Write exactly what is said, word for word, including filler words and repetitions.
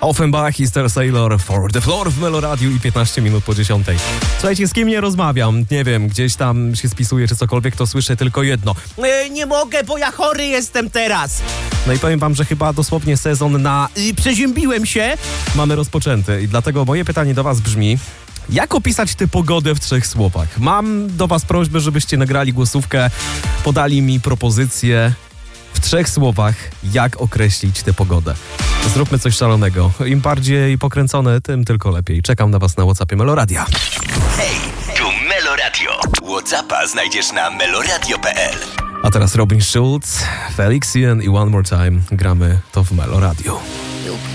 Offenbach i Star Sailor for the Floor w Meloradiu i piętnaście minut po dziesiątej. Słuchajcie, z kim nie rozmawiam? Nie wiem, gdzieś tam się spisuje czy cokolwiek, to słyszę tylko jedno. E, nie mogę, bo ja chory jestem teraz. No i powiem wam, że chyba dosłownie sezon na I przeziębiłem się. mamy rozpoczęty. I dlatego moje pytanie do was brzmi: jak opisać tę pogodę w trzech słowach? Mam do was prośbę, żebyście nagrali głosówkę, podali mi propozycję w trzech słowach, jak określić tę pogodę. Zróbmy coś szalonego. Im bardziej pokręcone, tym tylko lepiej. Czekam na was na WhatsAppie Meloradia. Hej, tu Meloradio. WhatsAppa znajdziesz na meloradio kropka p l. A teraz Robin Schulz, Felix Jen i One More Time. Gramy to w Meloradio.